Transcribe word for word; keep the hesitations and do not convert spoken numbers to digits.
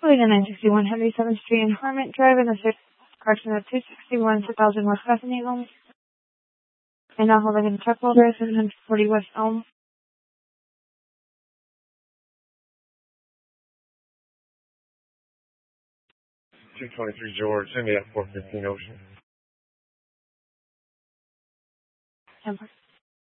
Moving to nine sixty-one Henry seventh Street and Harmon Drive in the sixth, correction of two sixty-one two thousand West Bethany Home. And now holding in the truck holder, seven forty West Elm. two twenty-three George, send me at four fifteen Ocean. ten